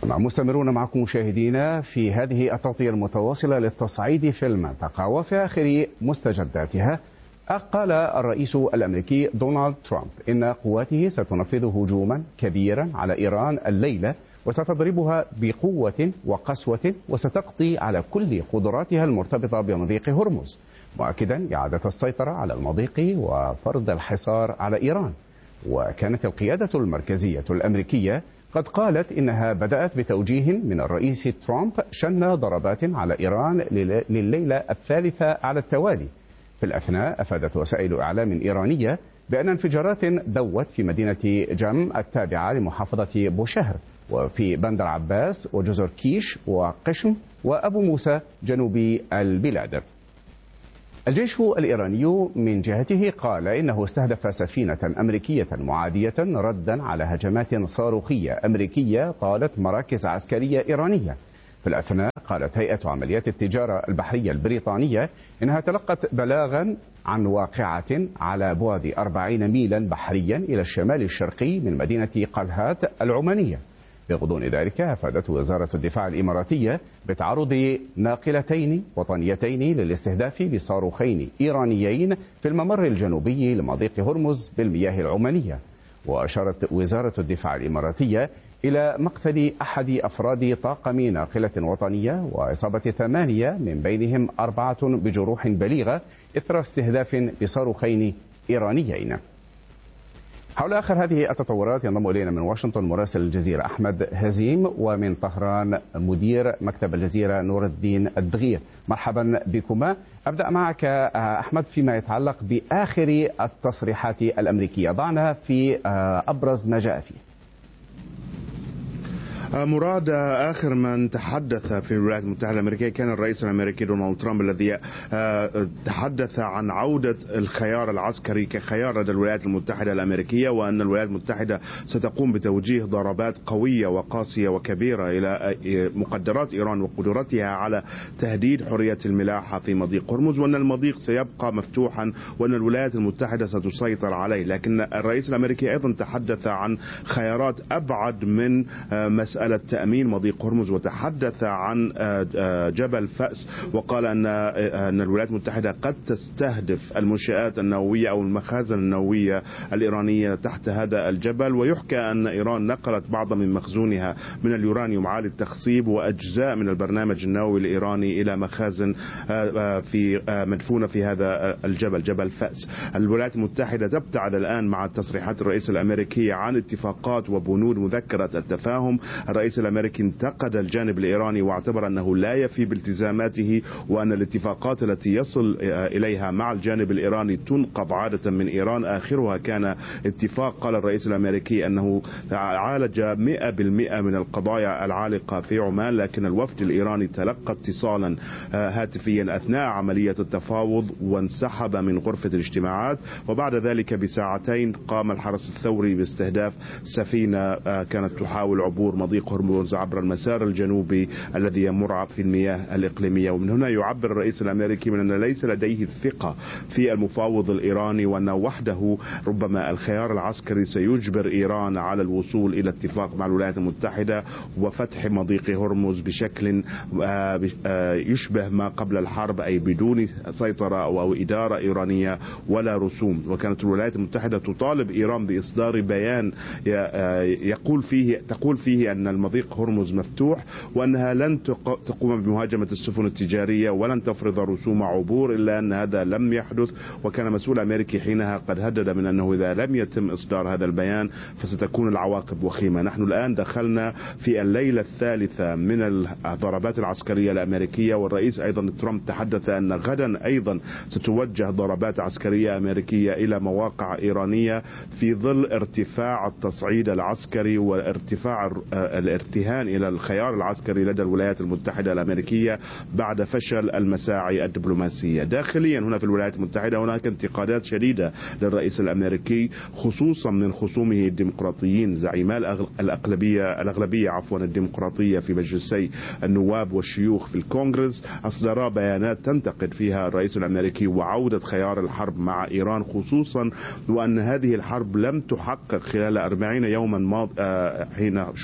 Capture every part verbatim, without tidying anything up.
مستمرون معكم مشاهدينا في هذه التغطية المتواصلة للتصعيد في المنطقة. وفي آخر مستجداتها قال الرئيس الأمريكي دونالد ترامب إن قواته ستنفذ هجوما كبيرا على إيران الليلة وستضربها بقوة وقسوة وستقضي على كل قدراتها المرتبطة بمضيق هرمز، مؤكدا إعادة السيطرة على المضيق وفرض الحصار على إيران. وكانت القيادة المركزية الأمريكية قد قالت إنها بدأت بتوجيه من الرئيس ترامب شن ضربات على إيران لليلة الثالثة على التوالي. في الأثناء أفادت وسائل إعلام إيرانية بأن انفجارات دوت في مدينة جم التابعة لمحافظة بوشهر وفي بندر عباس وجزر كيش وقشم وأبو موسى جنوب البلاد. الجيش الإيراني من جهته قال إنه استهدف سفينة أمريكية معادية ردا على هجمات صاروخية أمريكية طالت مراكز عسكرية إيرانية. في الأثناء قالت هيئة عمليات التجارة البحرية البريطانية إنها تلقت بلاغا عن واقعة على بعد أربعين ميلا بحريا إلى الشمال الشرقي من مدينة قلهات العمانية. بغضون ذلك أفادت وزارة الدفاع الإماراتية بتعرض ناقلتين وطنيتين للاستهداف بصاروخين إيرانيين في الممر الجنوبي لمضيق هرمز بالمياه العمانية. وأشارت وزارة الدفاع الإماراتية إلى مقتل أحد أفراد طاقم ناقلة وطنية وإصابة ثمانية من بينهم أربعة بجروح بليغة إثر استهداف بصاروخين إيرانيين. حول آخر هذه التطورات ينضم إلينا من واشنطن مراسل الجزيرة أحمد هزيم، ومن طهران مدير مكتب الجزيرة نور الدين الدغير. مرحبا بكما. أبدأ معك أحمد فيما يتعلق بآخر التصريحات الأمريكية، ضعنا في أبرز ما جاء فيه. مراد، آخر من تحدث في الولايات المتحدة الأمريكية كان الرئيس الأمريكي دونالد ترامب الذي تحدث عن عودة الخيار العسكري كخيار لدى الولايات المتحدة الأمريكية، وأن الولايات المتحدة ستقوم بتوجيه ضربات قوية وقاسية وكبيرة إلى مقدرات إيران وقدرتها على تهديد حرية الملاحة في مضيق هرمز، وأن المضيق سيبقى مفتوحا وأن الولايات المتحدة ستسيطر عليه. لكن الرئيس الأمريكي أيضا تحدث عن خيارات أبعد من مسألة تأمين مضيق هرمز، وتحدث عن جبل فأس، وقال أن أن الولايات المتحدة قد تستهدف المنشآت النووية أو المخازن النووية الإيرانية تحت هذا الجبل. ويحكى أن إيران نقلت بعض من مخزونها من اليورانيوم عالي التخصيب وأجزاء من البرنامج النووي الإيراني إلى مخازن في مدفونة في هذا الجبل جبل فأس. الولايات المتحدة تبتعد الآن مع تصريحات الرئيس الأمريكي عن اتفاقات وبنود مذكرة التفاهم. الرئيس الأمريكي انتقد الجانب الإيراني واعتبر أنه لا يفي بالتزاماته، وأن الاتفاقات التي يصل إليها مع الجانب الإيراني تنقض عادة من إيران. آخرها كان اتفاق قال الرئيس الأمريكي أنه عالج مئة بالمئة من القضايا العالقة في عمان، لكن الوفد الإيراني تلقى اتصالا هاتفيا أثناء عملية التفاوض وانسحب من غرفة الاجتماعات. وبعد ذلك بساعتين قام الحرس الثوري باستهداف سفينة كانت تحاول عبور مضيق هرمز عبر المسار الجنوبي الذي يمر في المياه الإقليمية. ومن هنا يعبر الرئيس الأمريكي من أن ليس لديه الثقة في المفاوض الإيراني، وأنه وحده ربما الخيار العسكري سيجبر إيران على الوصول إلى اتفاق مع الولايات المتحدة وفتح مضيق هرمز بشكل يشبه ما قبل الحرب، أي بدون سيطرة أو إدارة إيرانية ولا رسوم. وكانت الولايات المتحدة تطالب إيران بإصدار بيان يقول فيه تقول فيه أن المضيق هرمز مفتوح، وأنها لن تقوم بمهاجمة السفن التجارية ولن تفرض رسوم عبور، إلا أن هذا لم يحدث. وكان مسؤول أمريكي حينها قد هدد من أنه إذا لم يتم إصدار هذا البيان فستكون العواقب وخيمة. نحن الآن دخلنا في الليلة الثالثة من الضربات العسكرية الأمريكية، والرئيس أيضا ترامب تحدث أن غدا أيضا ستوجه ضربات عسكرية أمريكية إلى مواقع إيرانية في ظل ارتفاع التصعيد العسكري وارتفاع الارتهان إلى الخيار العسكري لدى الولايات المتحدة الأمريكية بعد فشل المساعي الدبلوماسية. داخليا هنا في الولايات المتحدة هناك انتقادات شديدة للرئيس الأمريكي، خصوصا من خصومه الديمقراطيين زعيما الأغلبية الأغلبية عفوا الديمقراطية في مجلسي النواب والشيوخ في الكونغرس، أصدرا بيانات تنتقد فيها الرئيس الأمريكي وعودة خيار الحرب مع إيران، خصوصا وأن هذه الحرب لم تحقق خلال أربعين يوما ماض حين شنت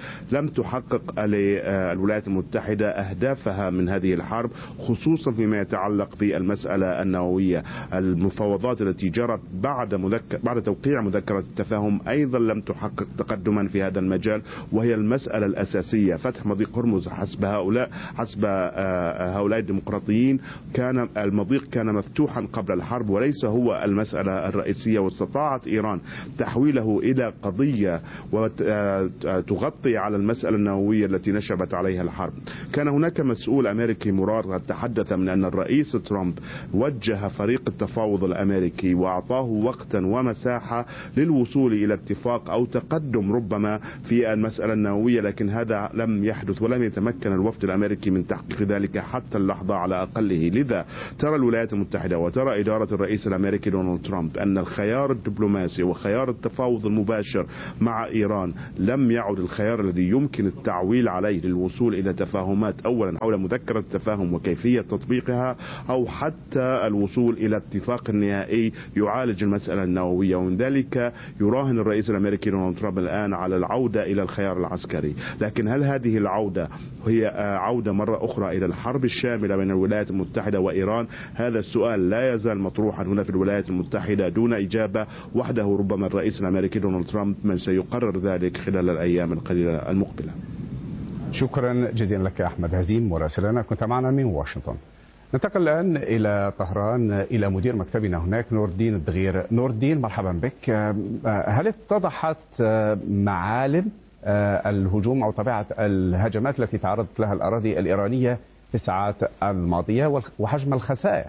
لم تحقق الولايات المتحدة أهدافها من هذه الحرب، خصوصا فيما يتعلق بالمسألة النووية. المفاوضات التي جرت بعد مذكر بعد توقيع مذكرة التفاهم أيضا لم تحقق تقدما في هذا المجال، وهي المسألة الأساسية فتح مضيق هرمز. حسب هؤلاء حسب هؤلاء الديمقراطيين كان المضيق كان مفتوحا قبل الحرب وليس هو المسألة الرئيسية، واستطاعت إيران تحويله إلى قضية وتغطي على المسألة النووية التي نشبت عليها الحرب. كان هناك مسؤول أمريكي مرار تحدث من أن الرئيس ترامب وجه فريق التفاوض الأمريكي وأعطاه وقتا ومساحة للوصول إلى اتفاق أو تقدم ربما في المسألة النووية، لكن هذا لم يحدث ولم يتمكن الوفد الأمريكي من تحقيق ذلك حتى اللحظة على أقله. لذا ترى الولايات المتحدة وترى إدارة الرئيس الأمريكي دونالد ترامب أن الخيار الدبلوماسي وخيار التفاوض المباشر مع إيران لم يعد الخيار الذي يمكن التعويل عليه للوصول إلى تفاهمات، أولا حول مذكرة التفاهم وكيفية تطبيقها، أو حتى الوصول إلى اتفاق نهائي يعالج المسألة النووية. ومن ذلك يراهن الرئيس الأمريكي دونالد ترامب الآن على العودة إلى الخيار العسكري. لكن هل هذه العودة هي عودة مرة أخرى إلى الحرب الشاملة بين الولايات المتحدة وإيران؟ هذا السؤال لا يزال مطروحا هنا في الولايات المتحدة دون إجابة. وحده ربما الرئيس الأمريكي دونالد ترامب من سيقرر ذلك خلال الأيام القليلة المقبلة. شكرا جزيلا لك أحمد هزيم مراسلنا، كنت معنا من واشنطن. ننتقل الآن إلى طهران إلى مدير مكتبنا هناك نور الدين الدغير. نور الدين مرحبا بك. هل اتضحت معالم الهجوم أو طبيعة الهجمات التي تعرضت لها الأراضي الإيرانية في الساعات الماضية وحجم الخسائر؟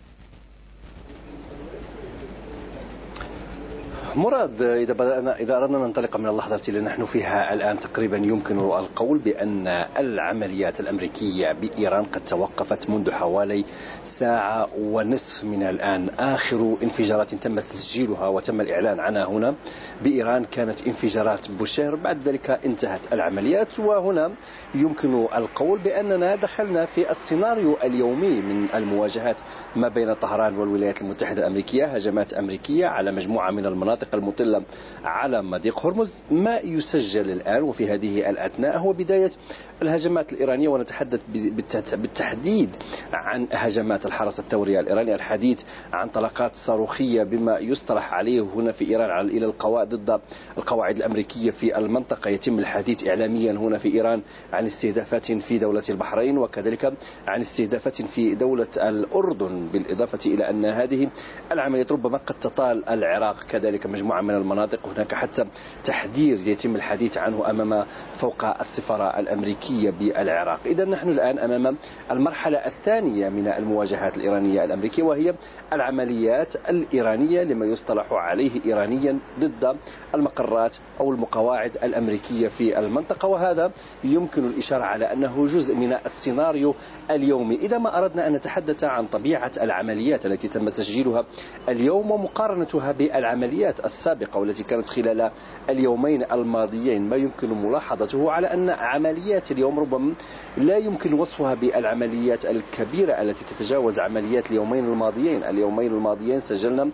مراد، إذا بدأنا إذا أردنا ننطلق من اللحظة التي نحن فيها الآن تقريبا يمكن القول بأن العمليات الأمريكية بإيران قد توقفت منذ حوالي ساعة ونصف من الآن. آخر انفجارات تم تسجيلها وتم الإعلان عنها هنا بإيران كانت انفجارات بوشير، بعد ذلك انتهت العمليات. وهنا يمكن القول بأننا دخلنا في السيناريو اليومي من المواجهات ما بين طهران والولايات المتحدة الأمريكية، هجمات أمريكية على مجموعة من المناطق المطلة على مضيق هرمز. ما يسجل الآن وفي هذه الأثناء هو بداية الهجمات الإيرانية، ونتحدث بالتحديد عن هجمات الحرس الثوري الإيراني، الحديث عن طلقات صاروخية بما يصطلح عليه هنا في إيران إلى القواعد ضد القواعد الأمريكية في المنطقة. يتم الحديث إعلاميا هنا في إيران عن استهدافات في دولة البحرين وكذلك عن استهدافات في دولة الأردن، بالإضافة إلى أن هذه العمليات ربما قد تطال العراق كذلك مجموعة من المناطق. هناك حتى تحذير يتم الحديث عنه أمام فوق السفارة الأمريكية بالعراق. إذا نحن الآن أمام المرحلة الثانية من المواجهات الإيرانية الأمريكية، وهي العمليات الإيرانية لما يصطلح عليه إيرانيا ضد المقرات أو المقواعد الأمريكية في المنطقة. وهذا يمكن الإشارة على أنه جزء من السيناريو اليومي. إذا ما أردنا أن نتحدث عن طبيعة العمليات التي تم تسجيلها اليوم ومقارنتها بالعمليات السابقة والتي كانت خلال اليومين الماضيين، ما يمكن ملاحظته على أن عمليات اليوم ربما لا يمكن وصفها بالعمليات الكبيرة التي تتجاوز عمليات اليومين الماضيين. اليومين الماضيين سجلنا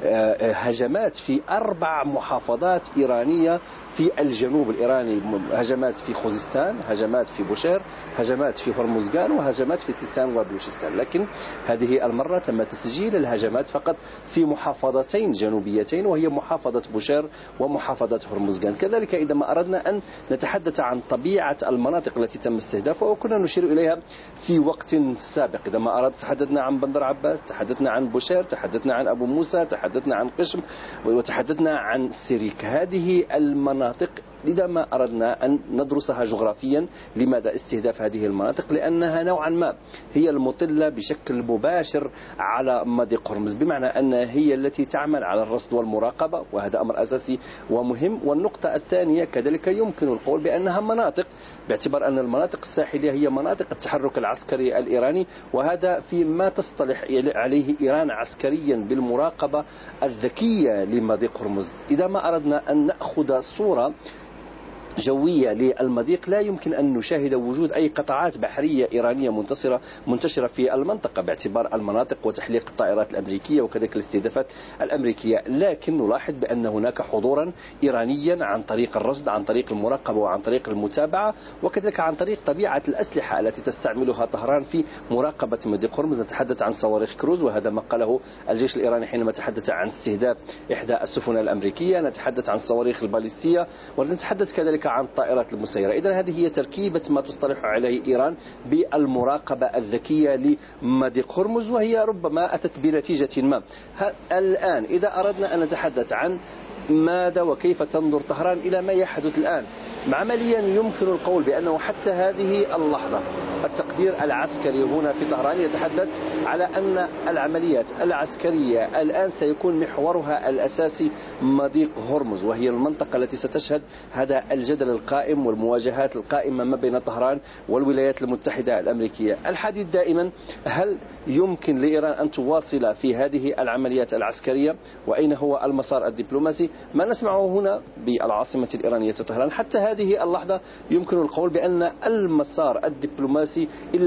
هجمات في أربع محافظات إيرانية في الجنوب الإيراني، هجمات في خوزستان، هجمات في بوشير، هجمات في هرمزغان، وهجمات في سيستان وبلوشستان. لكن هذه المرة تم تسجيل الهجمات فقط في محافظتين جنوبيتين، وهي محافظة بوشير ومحافظة هرمزغان. كذلك إذا ما أردنا أن نتحدث عن طبيعة المناطق التي تم استهدافها وكنا نشير إليها في وقت سابق، إذا ما أردت تحدثنا عن بندر عباس، تحدثنا عن بوشير، تحدثنا عن أبو موسى، تحدثنا عن قشم، وتحدثنا عن سيريك. هذه المناطق إذا ما أردنا أن ندرسها جغرافيا، لماذا استهداف هذه المناطق؟ لأنها نوعا ما هي المطلة بشكل مباشر على مضيق هرمز، بمعنى أن هي التي تعمل على الرصد والمراقبة، وهذا أمر أساسي ومهم. والنقطة الثانية كذلك يمكن القول بأنها مناطق، باعتبار أن المناطق الساحلية هي مناطق التحرك العسكري الإيراني، وهذا فيما تصطلح عليه إيران عسكريا بالمراقبة الذكية لمضيق هرمز. إذا ما أردنا أن نأخذ صورة جوية للمضيق لا يمكن أن نشاهد وجود أي قطاعات بحرية إيرانية منتصرة منتشرة في المنطقة باعتبار المناطق وتحليق الطائرات الأمريكية وكذلك الاستهدافات الأمريكية، لكن نلاحظ بأن هناك حضورا إيرانيا عن طريق الرصد، عن طريق المراقبة وعن طريق المتابعة، وكذلك عن طريق طبيعة الأسلحة التي تستعملها طهران في مراقبة مضيق هرمز. نتحدث عن صواريخ كروز، وهذا ما قاله الجيش الإيراني حينما تحدث عن استهداف إحدى السفن الأمريكية، نتحدث عن الصواريخ الباليستية، ونتحدث كذلك عن الطائرات المسيرة. إذن هذه هي تركيبة ما تصطلح عليه إيران بالمراقبة الذكية لمضيق هرمز، وهي ربما أتت بنتيجة ما. الآن إذا أردنا أن نتحدث عن ماذا وكيف تنظر طهران إلى ما يحدث الآن، عمليا يمكن القول بأنه حتى هذه اللحظة التقدير العسكري هنا في طهران يتحدث على أن العمليات العسكرية الآن سيكون محورها الأساسي مضيق هرمز، وهي المنطقة التي ستشهد هذا الجدل القائم والمواجهات القائمة ما بين طهران والولايات المتحدة الأمريكية. الحديث دائما هل يمكن لإيران أن تواصل في هذه العمليات العسكرية، وأين هو المسار الدبلوماسي؟ ما نسمعه هنا بالعاصمة الإيرانية طهران حتى هذه اللحظة يمكن القول بأن المسار الدبلوماسي إلا